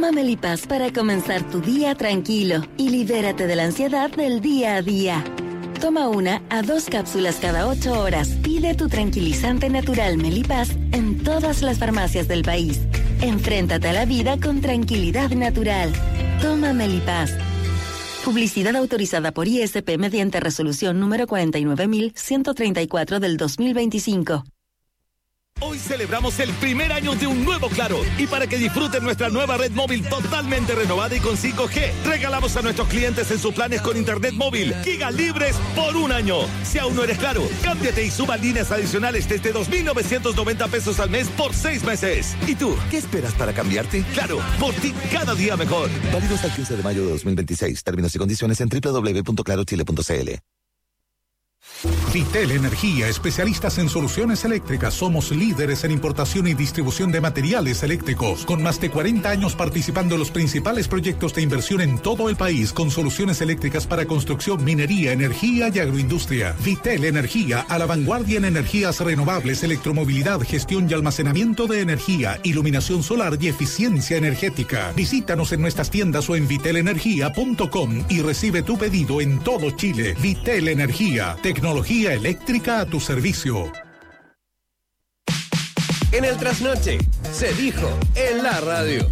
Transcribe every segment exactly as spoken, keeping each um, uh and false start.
Toma Melipaz para comenzar tu día tranquilo y libérate de la ansiedad del día a día. Toma una a dos cápsulas cada ocho horas. Pide tu tranquilizante natural Melipaz en todas las farmacias del país. Enfréntate a la vida con tranquilidad natural. Toma Melipaz. Publicidad autorizada por I S P mediante resolución número cuarenta y nueve mil ciento treinta y cuatro del dos mil veinticinco. Hoy celebramos el primer año de un nuevo Claro, y para que disfruten nuestra nueva red móvil totalmente renovada y con cinco G, regalamos a nuestros clientes en sus planes con internet móvil gigas libres por un año. Si aún no eres Claro, cámbiate y suba líneas adicionales desde dos mil novecientos noventa pesos al mes por seis meses. ¿Y tú, qué esperas para cambiarte? Claro, por ti cada día mejor. Válido hasta el quince de mayo de dos mil veintiséis. Términos y condiciones en doble u doble u doble u punto claro chile punto c l. Vitel Energía, especialistas en soluciones eléctricas. Somos líderes en importación y distribución de materiales eléctricos, con más de cuarenta años participando en los principales proyectos de inversión en todo el país, con soluciones eléctricas para construcción, minería, energía y agroindustria. Vitel Energía, a la vanguardia en energías renovables, electromovilidad, gestión y almacenamiento de energía, iluminación solar y eficiencia energética. Visítanos en nuestras tiendas o en vitel energía punto com y recibe tu pedido en todo Chile. Vitel Energía, tecnología eléctrica a tu servicio. En el trasnoche, se dijo en la radio.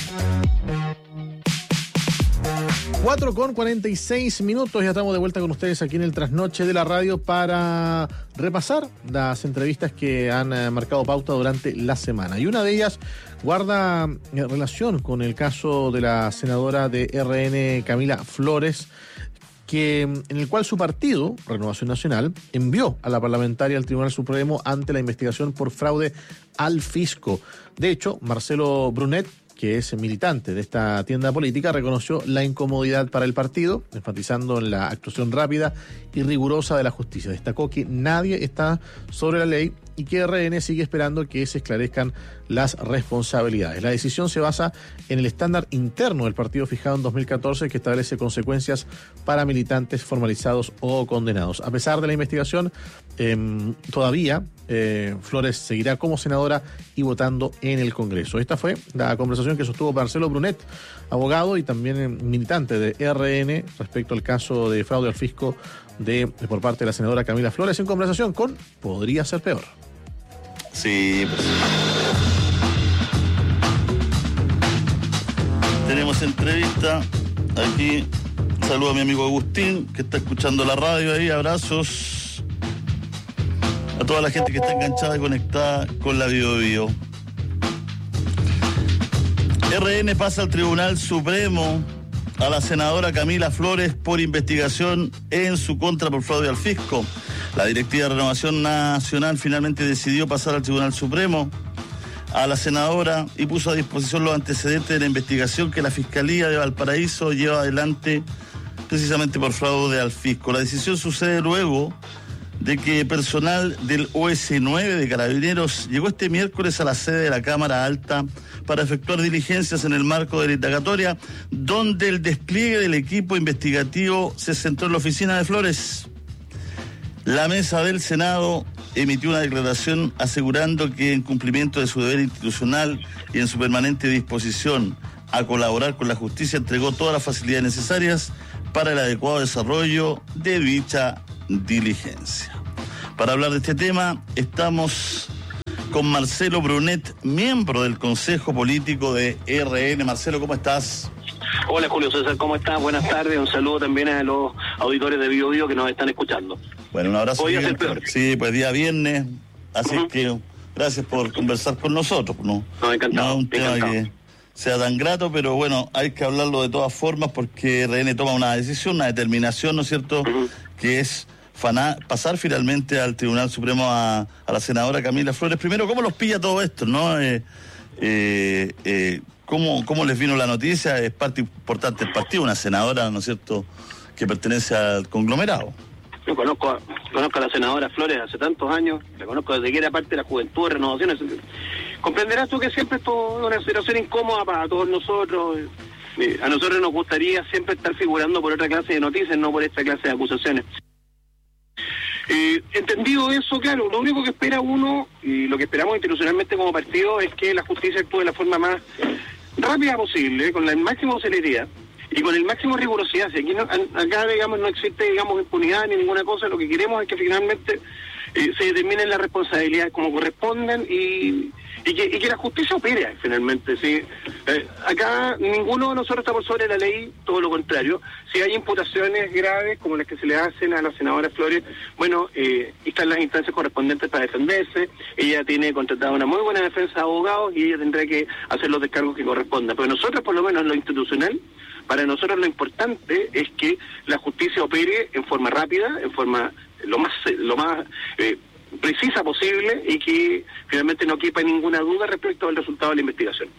cuatro con cuarenta y seis minutos, ya estamos de vuelta con ustedes aquí en el trasnoche de la radio para repasar las entrevistas que han eh, marcado pauta durante la semana. Y una de ellas guarda eh, relación con el caso de la senadora de R N, Camila Flores, que en el cual su partido, Renovación Nacional, envió a la parlamentaria al Tribunal Supremo ante la investigación por fraude al fisco. De hecho, Marcelo Brunet, que es militante de esta tienda política, reconoció la incomodidad para el partido, enfatizando en la actuación rápida y rigurosa de la justicia. Destacó que nadie está sobre la ley y que R N sigue esperando que se esclarezcan las responsabilidades. La decisión se basa en el estándar interno del partido fijado en dos mil catorce, que establece consecuencias para militantes formalizados o condenados. A pesar de la investigación, eh, todavía eh, Flores seguirá como senadora y votando en el Congreso. Esta fue la conversación que sostuvo Marcelo Brunet, abogado y también militante de R N, respecto al caso de fraude al fisco de, de por parte de la senadora Camila Flores, en conversación con Podría Ser Peor. Sí, pues. Tenemos entrevista aquí. Saludo a mi amigo Agustín, que está escuchando la radio ahí. Abrazos a toda la gente que está enganchada y conectada con la Bio Bio. R N pasa al Tribunal Supremo a la senadora Camila Flores por investigación en su contra por fraude al fisco. La directiva de Renovación Nacional finalmente decidió pasar al Tribunal Supremo a la senadora y puso a disposición los antecedentes de la investigación que la Fiscalía de Valparaíso lleva adelante precisamente por fraude al fisco. La decisión sucede luego de que personal del O S nueve de Carabineros llegó este miércoles a la sede de la Cámara Alta para efectuar diligencias en el marco de la indagatoria, donde el despliegue del equipo investigativo se centró en la oficina de Flores. La mesa del Senado emitió una declaración asegurando que en cumplimiento de su deber institucional y en su permanente disposición a colaborar con la justicia, entregó todas las facilidades necesarias para el adecuado desarrollo de dicha diligencia. Para hablar de este tema, estamos con Marcelo Brunet, miembro del Consejo Político de R N. Marcelo, ¿cómo estás? Hola Julio César, ¿cómo estás? Buenas tardes, un saludo también a los auditores de Bio Bio que nos están escuchando. Bueno, un abrazo. Podría ser peor. Sí, pues día viernes, así uh-huh. que gracias por conversar con nosotros. No, no encantado. No es un tema encantado. que sea tan grato, pero bueno, hay que hablarlo de todas formas porque R N toma una decisión, una determinación, ¿no es cierto?, uh-huh. que es fana- pasar finalmente al Tribunal Supremo a, a la senadora Camila Flores. Primero, ¿cómo los pilla todo esto, no? Eh, eh, eh, ¿cómo, ¿Cómo les vino la noticia? Es parte importante del partido, una senadora, ¿no es cierto?, que pertenece al conglomerado. Yo conozco, conozco a la senadora Flores hace tantos años, la conozco desde que era parte de la juventud de Renovación. Comprenderás tú que siempre esto es una situación incómoda para todos nosotros. A nosotros nos gustaría siempre estar figurando por otra clase de noticias, no por esta clase de acusaciones. Eh, entendido eso, claro, lo único que espera uno, y lo que esperamos institucionalmente como partido, es que la justicia actúe de la forma más rápida posible, con la máxima celeridad y con el máximo rigurosidad. Si aquí no, acá, digamos, no existe, digamos, impunidad ni ninguna cosa, lo que queremos es que finalmente eh, se determinen las responsabilidades como corresponden y, y, que, y que la justicia opere finalmente. ¿Sí? Eh, acá ninguno de nosotros está por sobre la ley, todo lo contrario. Si hay imputaciones graves como las que se le hacen a la senadora Flores, bueno, eh, están las instancias correspondientes para defenderse. Ella tiene contratada una muy buena defensa de abogados y ella tendrá que hacer los descargos que correspondan. Pero nosotros, por lo menos en lo institucional, para nosotros lo importante es que la justicia opere en forma rápida, en forma lo más lo más eh, precisa posible y que finalmente no quepa ninguna duda respecto al resultado de la investigación.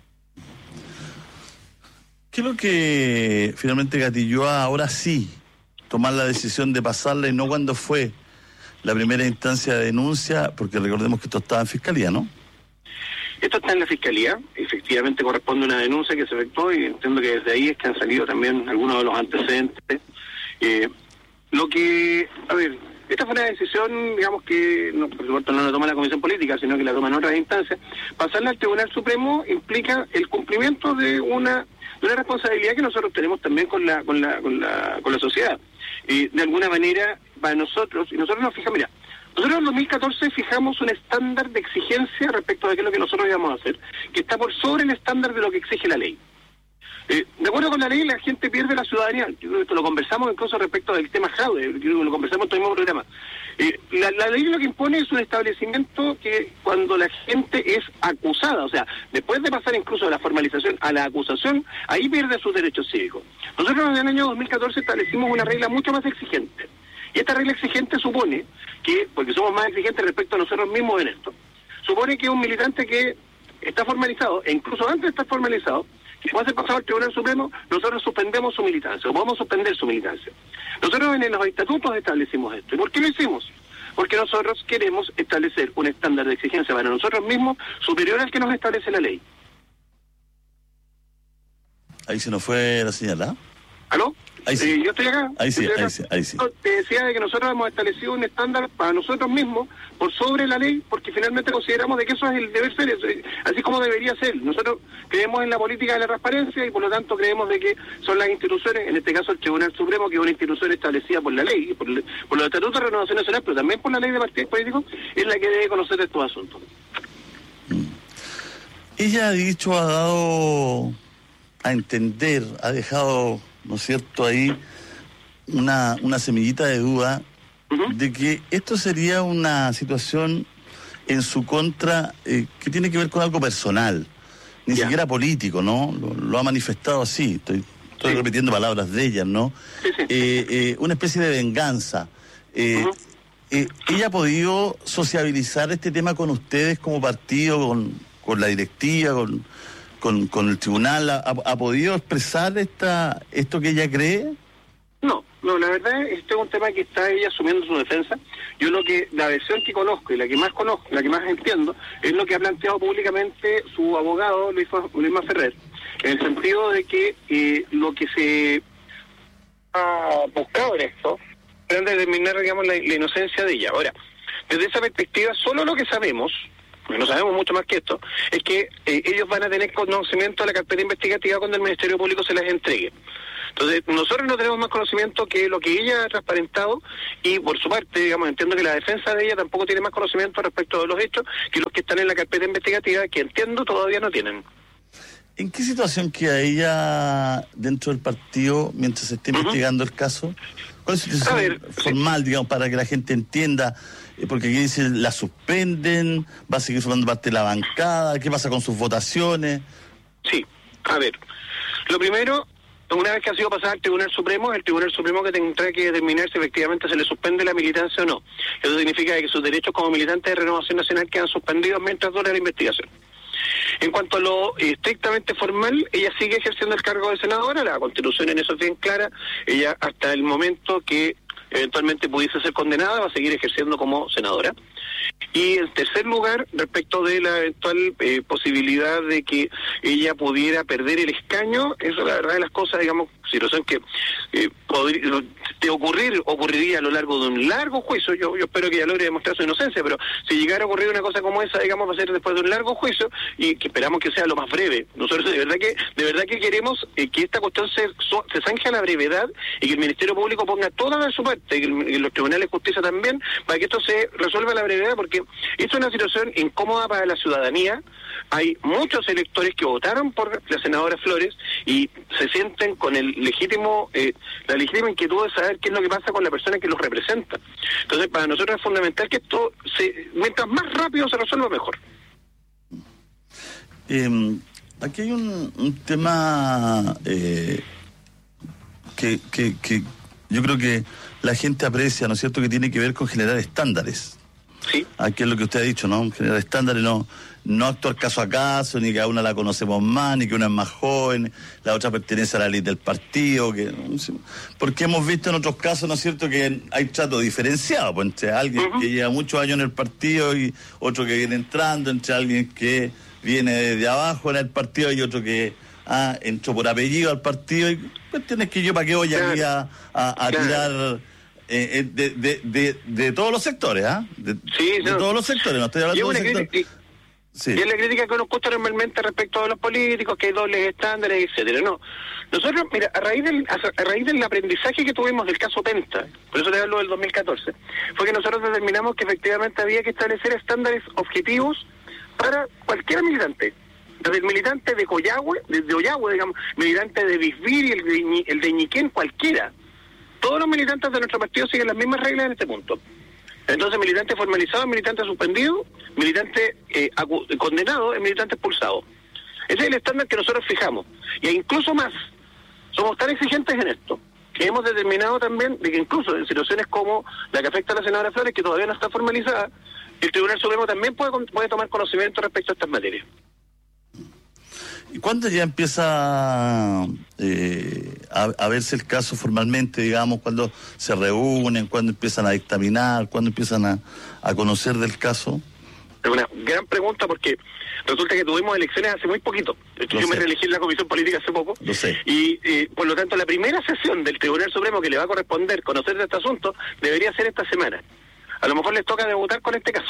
¿Qué es lo que finalmente gatilló a ahora sí tomar la decisión de pasarla y no cuando fue la primera instancia de denuncia? Porque recordemos que esto estaba en fiscalía, ¿no? Esto está en la Fiscalía, efectivamente corresponde a una denuncia que se efectuó y entiendo que desde ahí es que han salido también algunos de los antecedentes. Eh, lo que, a ver, esta fue una decisión, digamos que, no, por supuesto no la toma la Comisión Política, sino que la toman otras instancias. Pasarla al Tribunal Supremo implica el cumplimiento de una de una responsabilidad que nosotros tenemos también con la con la con la, con la sociedad. Y de alguna manera, para nosotros, y nosotros nos fijamos, mira, nosotros en dos mil catorce fijamos un estándar de exigencia respecto de qué es lo que nosotros íbamos a hacer, que está por sobre el estándar de lo que exige la ley. Eh, de acuerdo con la ley, la gente pierde la ciudadanía. Esto lo conversamos incluso respecto del tema Jaude, lo conversamos en todo el mismo programa. Eh, la, la ley lo que impone es un establecimiento que cuando la gente es acusada, o sea, después de pasar incluso de la formalización a la acusación, ahí pierde sus derechos cívicos. Nosotros en el año dos mil catorce establecimos una regla mucho más exigente. Y esta regla exigente supone que, porque somos más exigentes respecto a nosotros mismos en esto, supone que un militante que está formalizado, e incluso antes de estar formalizado, que puede ser pasado al Tribunal Supremo, nosotros suspendemos su militancia, o podemos suspender su militancia. Nosotros en los estatutos establecimos esto. ¿Y por qué lo hicimos? Porque nosotros queremos establecer un estándar de exigencia para nosotros mismos superior al que nos establece la ley. Ahí se nos fue la señal, ¿ah? ¿Aló? Ahí sí. Eh, yo estoy acá. Ahí sí, estoy acá. ahí sí, ahí sí. Te decía de que nosotros hemos establecido un estándar para nosotros mismos por sobre la ley, porque finalmente consideramos de que eso es el deber ser, eso, así como debería ser. Nosotros creemos en la política de la transparencia y por lo tanto creemos de que son las instituciones, en este caso el Tribunal Supremo, que es una institución establecida por la ley, por, por los estatutos de Renovación Nacional, pero también por la ley de partidos políticos, es la que debe conocer estos asuntos. Ella ha dicho, ha dado a entender, ha dejado, ¿no es cierto?, ahí una, una semillita de duda uh-huh. de que esto sería una situación en su contra eh, que tiene que ver con algo personal, ni yeah. siquiera político, ¿no? Lo, lo ha manifestado así, estoy, estoy sí. repitiendo palabras de ella, ¿no? Sí, sí. Eh, eh, una especie de venganza. Eh, uh-huh. eh, ¿Ella ha podido sociabilizar este tema con ustedes como partido, con, con la directiva, con, con, con el tribunal? ¿Ha, ha podido expresar esta esto que ella cree? No, no, la verdad este es un tema que está ella asumiendo su defensa. Yo lo que, la versión que conozco y la que más conozco, la que más entiendo, es lo que ha planteado públicamente su abogado Luis, Luis Ferrer, en el sentido de que eh, lo que se ha buscado en esto es determinar, digamos, la, la inocencia de ella. Ahora, desde esa perspectiva, solo lo que sabemos, porque no sabemos mucho más que esto, es que eh, ellos van a tener conocimiento de la carpeta investigativa cuando el Ministerio Público se las entregue. Entonces, nosotros no tenemos más conocimiento que lo que ella ha transparentado y, por su parte, digamos, entiendo que la defensa de ella tampoco tiene más conocimiento respecto de los hechos que los que están en la carpeta investigativa, que entiendo todavía no tienen. ¿En qué situación queda ella dentro del partido mientras se esté uh-huh. investigando el caso? ¿Cuál es su situación ver, formal, sí. digamos, para que la gente entienda? Porque aquí dice, la suspenden, va a seguir formando parte de la bancada, ¿qué pasa con sus votaciones? Sí, a ver, lo primero, una vez que ha sido pasada al Tribunal Supremo, el Tribunal Supremo que tendrá que determinar si efectivamente se le suspende la militancia o no. Eso significa que sus derechos como militante de Renovación Nacional quedan suspendidos mientras dure la investigación. En cuanto a lo eh, estrictamente formal, ella sigue ejerciendo el cargo de senadora, la Constitución en eso es bien clara, ella hasta el momento que eventualmente pudiese ser condenada va a seguir ejerciendo como senadora. Y en tercer lugar, respecto de la eventual eh, posibilidad de que ella pudiera perder el escaño, eso la verdad de las cosas, digamos, situación que eh, podría, de ocurrir, ocurriría a lo largo de un largo juicio. Yo, yo espero que ella logre demostrar su inocencia, pero si llegara a ocurrir una cosa como esa, digamos, va a ser después de un largo juicio y que esperamos que sea lo más breve. Nosotros de verdad que de verdad que queremos eh, que esta cuestión se, so, se zanje a la brevedad y que el Ministerio Público ponga toda de su parte, y, el, y los tribunales de justicia también, para que esto se resuelva a la brevedad, porque esto es una situación incómoda para la ciudadanía. Hay muchos electores que votaron por la senadora Flores y se sienten con el legítimo, eh, la legítima inquietud de saber qué es lo que pasa con la persona que los representa. Entonces, para nosotros es fundamental que esto, se, mientras más rápido se resuelva, mejor. Eh, aquí hay un, un tema eh, que, que, que yo creo que la gente aprecia, ¿no es cierto?, que tiene que ver con generar estándares. Sí. Aquí es lo que usted ha dicho, ¿no? Generar estándares, no no actuar caso a caso, ni que a una la conocemos más, ni que una es más joven, la otra pertenece a la élite del partido, que porque hemos visto en otros casos, ¿no es cierto?, que hay trato diferenciado, pues, entre alguien uh-huh. que lleva muchos años en el partido y otro que viene entrando, entre alguien que viene desde abajo en el partido y otro que ah, entró por apellido al partido, y cuestiones que yo para qué voy claro. aquí a, a, a claro. tirar... Eh, de, de, de, de todos los sectores, ¿ah? ¿eh? De, sí, de no. todos los sectores, no estoy hablando de un sector. Y, sí. y es la crítica que nos gusta normalmente respecto a los políticos, que hay dobles estándares, etcétera. No, nosotros, mira, a raíz del a, a raíz del aprendizaje que tuvimos del caso Penta, por eso te hablo del dos mil catorce, fue que nosotros determinamos que efectivamente había que establecer estándares objetivos para cualquier militante. Desde el militante de Coyahue, desde Ollagüe, digamos, militante de Bisbir y el de, el de Ñiquén, cualquiera. Todos los militantes de nuestro partido siguen las mismas reglas en este punto. Entonces, militante formalizado es militante suspendido, militante eh, acu- condenado es militante expulsado. Ese es el estándar que nosotros fijamos. Y incluso más, somos tan exigentes en esto, que hemos determinado también de que incluso en situaciones como la que afecta a la senadora Flores, que todavía no está formalizada, el Tribunal Supremo también puede, puede tomar conocimiento respecto a estas materias. ¿Y cuándo ya empieza eh, a, a verse el caso formalmente, digamos, cuando se reúnen, cuando empiezan a dictaminar, cuando empiezan a, a conocer del caso? Es una gran pregunta porque resulta que tuvimos elecciones hace muy poquito. Yo me reelegí en la Comisión Política hace poco. Lo sé. Y eh, por lo tanto la primera sesión del Tribunal Supremo que le va a corresponder conocer de este asunto debería ser esta semana. A lo mejor les toca debutar con este caso.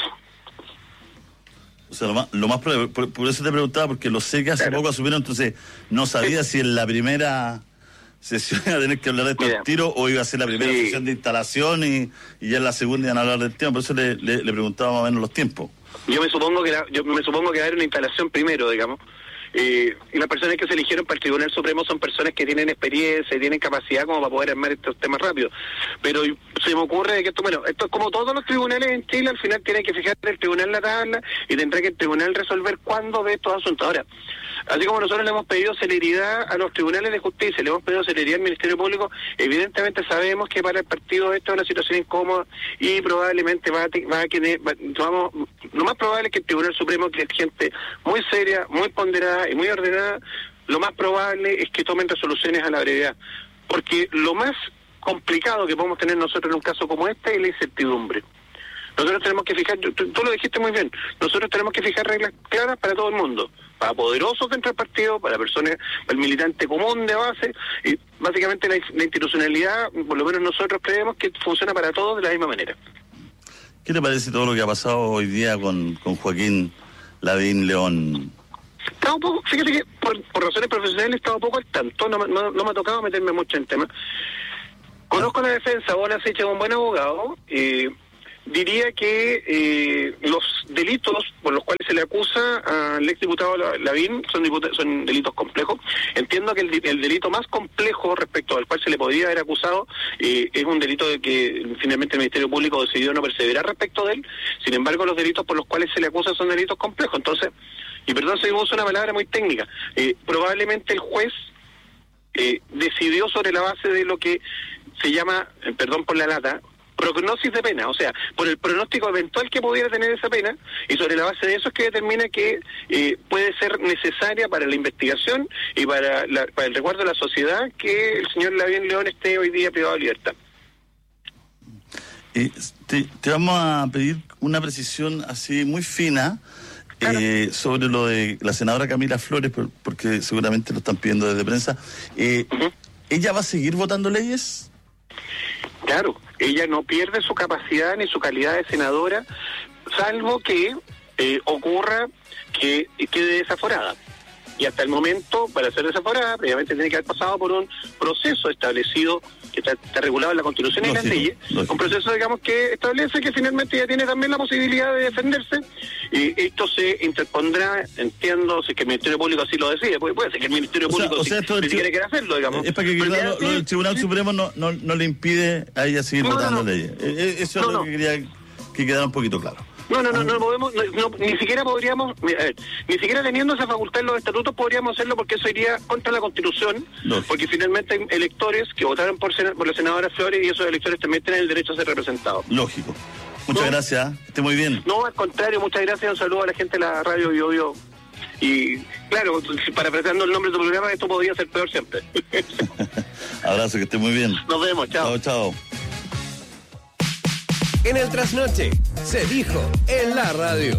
O sea, lo más, lo más por, por, por eso te preguntaba, porque lo sé que hace claro. poco asumieron, entonces no sabía sí. si en la primera sesión iba a tener que hablar de estos tiros o iba a ser la primera sí. sesión de instalación y, y ya en la segunda iban a hablar del tema, por eso le, le, le preguntaba más o menos los tiempos. Yo me supongo que la, yo me supongo que va a haber una instalación primero, digamos. Eh, y las personas que se eligieron para el Tribunal Supremo son personas que tienen experiencia y tienen capacidad como para poder armar estos temas rápido. Pero se me ocurre que esto, bueno, esto es como todos los tribunales en Chile, al final tiene que fijar el tribunal la tabla y tendrá que el tribunal resolver cuándo ve estos asuntos. Ahora, así como nosotros le hemos pedido celeridad a los tribunales de justicia, le hemos pedido celeridad al Ministerio Público, evidentemente sabemos que para el partido esto es una situación incómoda y probablemente va a, va a tener, va, vamos, lo más probable es que el Tribunal Supremo, que es gente muy seria, muy ponderada y muy ordenada, lo más probable es que tomen resoluciones a la brevedad, porque lo más complicado que podemos tener nosotros en un caso como este es la incertidumbre. Nosotros tenemos que fijar, tú, tú lo dijiste muy bien, nosotros tenemos que fijar reglas claras para todo el mundo, para poderosos dentro del partido, para personas, para el militante común de base, y básicamente la, la institucionalidad, por lo menos nosotros creemos que funciona para todos de la misma manera. ¿Qué te parece todo lo que ha pasado hoy día con, con Joaquín Lavín León? Estaba un poco, fíjate que por, por razones profesionales estaba un poco al tanto, no, no, no me ha tocado meterme mucho en tema. Conozco la defensa, vos la has hecho un buen abogado, eh, diría que eh, los delitos por los cuales se le acusa al exdiputado Lavín son, son delitos complejos. Entiendo que el, el delito más complejo respecto al cual se le podría haber acusado eh, es un delito de que finalmente el Ministerio Público decidió no perseverar respecto de él. Sin embargo, los delitos por los cuales se le acusa son delitos complejos. Entonces, y perdón si uso una palabra muy técnica, eh, probablemente el juez eh, decidió sobre la base de lo que se llama, eh, perdón por la lata, prognosis de pena, o sea, por el pronóstico eventual que pudiera tener esa pena, y sobre la base de eso es que determina que eh, puede ser necesaria para la investigación y para, la, para el resguardo de la sociedad que el señor Lavín León esté hoy día privado de libertad. Eh, te, te vamos a pedir una precisión así muy fina eh, sobre lo de la senadora Camila Flores, por, porque seguramente lo están pidiendo desde prensa. Eh, uh-huh. ¿Ella va a seguir votando leyes? Claro, ella no pierde su capacidad ni su calidad de senadora, salvo que eh, ocurra que quede desaforada. Y hasta el momento, para ser desaforada, previamente tiene que haber pasado por un proceso establecido, que está, está regulado en la Constitución y en las leyes, un proceso, digamos, que establece que finalmente ella tiene también la posibilidad de defenderse, y esto se interpondrá, entiendo, si es que el Ministerio Público así lo decide, porque puede ser que el Ministerio o sea, Público o sea, si, ni siquiera quiera hacerlo, digamos. Es para que Pero lo, lo del Tribunal sí, Supremo no, no, no le impide a ella seguir no, votando no, no. leyes. Eso es no, lo no. que quería que quedara un poquito claro. No, no, no, no podemos, no, no, ni siquiera podríamos, a ver, ni siquiera teniendo esa facultad en los estatutos podríamos hacerlo, porque eso iría contra la Constitución, no. Porque finalmente hay electores que votaron por, sena, por la senadora Flores, y esos electores también tienen el derecho a ser representados. Lógico. Muchas ¿No? gracias, esté muy bien. No, al contrario, muchas gracias, un saludo a la gente de la radio Bio Bio. Y claro, parafraseando el nombre de tu programa, esto podría ser peor siempre. Abrazo, que esté muy bien. Nos vemos, chao. Chao, chao. En el trasnoche, se dijo en la radio.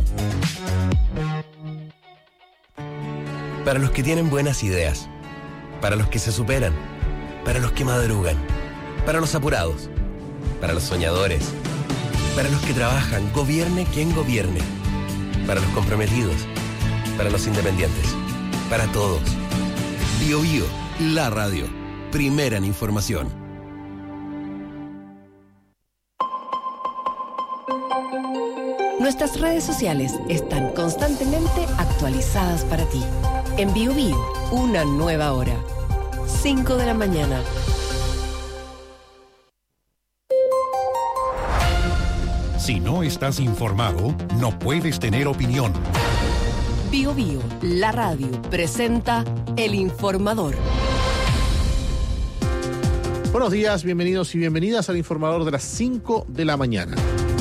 Para los que tienen buenas ideas, para los que se superan, para los que madrugan, para los apurados, para los soñadores, para los que trabajan, gobierne quien gobierne, para los comprometidos, para los independientes, para todos. Bio Bio, la radio, primera en información. Nuestras redes sociales están constantemente actualizadas para ti. En Bio Bio, una nueva hora. cinco de la mañana. Si no estás informado, no puedes tener opinión. Bio Bio, la radio, presenta El Informador. Buenos días, bienvenidos y bienvenidas al Informador de las cinco de la mañana.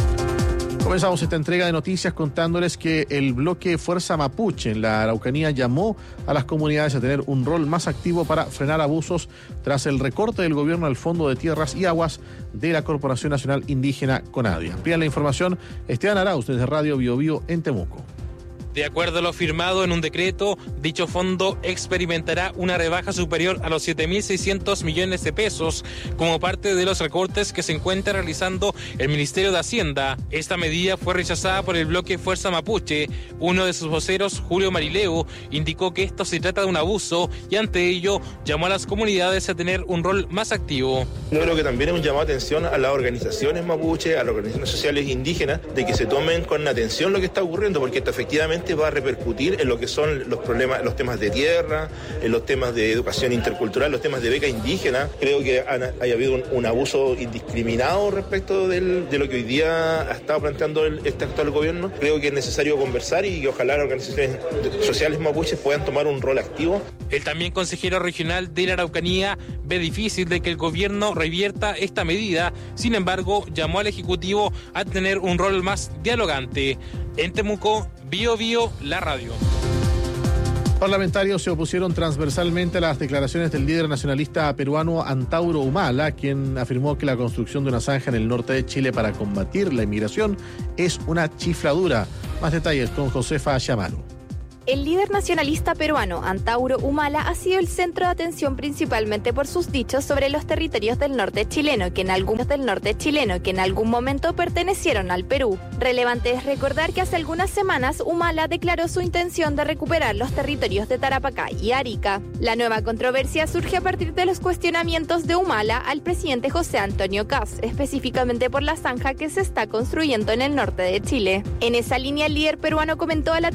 Comenzamos esta entrega de noticias contándoles que el bloque Fuerza Mapuche en la Araucanía llamó a las comunidades a tener un rol más activo para frenar abusos tras el recorte del gobierno al Fondo de Tierras y Aguas de la Corporación Nacional Indígena CONADI. Amplía la información Esteban Arauz desde Radio Bio Bio en Temuco. De acuerdo a lo firmado en un decreto, dicho fondo experimentará una rebaja superior a los siete mil seiscientos millones de pesos como parte de los recortes que se encuentra realizando el Ministerio de Hacienda. Esta medida fue rechazada por el bloque Fuerza Mapuche. Uno de sus voceros, Julio Marileu, indicó que esto se trata de un abuso y ante ello llamó a las comunidades a tener un rol más activo. Yo creo que también es un llamado de atención a las organizaciones mapuche, a las organizaciones sociales indígenas, de que se tomen con atención lo que está ocurriendo, porque esto efectivamente va a repercutir en lo que son los problemas, los temas de tierra, en los temas de educación intercultural, los temas de beca indígena. Creo que haya habido un, un abuso indiscriminado respecto del, de lo que hoy día ha estado planteando el, este actual gobierno. Creo que es necesario conversar y que ojalá las organizaciones sociales mapuches puedan tomar un rol activo. El también consejero regional de la Araucanía ve difícil de que el gobierno revierta esta medida. Sin embargo, llamó al Ejecutivo a tener un rol más dialogante. En Temuco, Bio Bio, la radio. Parlamentarios se opusieron transversalmente a las declaraciones del líder nacionalista peruano Antauro Humala, quien afirmó que la construcción de una zanja en el norte de Chile para combatir la inmigración es una chifladura. Más detalles con Josefa Chamalo. El líder nacionalista peruano, Antauro Humala, ha sido el centro de atención principalmente por sus dichos sobre los territorios del norte chileno, que en algún, del norte chileno, que en algún momento pertenecieron al Perú. Relevante es recordar que hace algunas semanas Humala declaró su intención de recuperar los territorios de Tarapacá y Arica. La nueva controversia surge a partir de los cuestionamientos de Humala al presidente José Antonio Kast, específicamente por la zanja que se está construyendo en el norte de Chile. En esa línea, el líder peruano comentó a la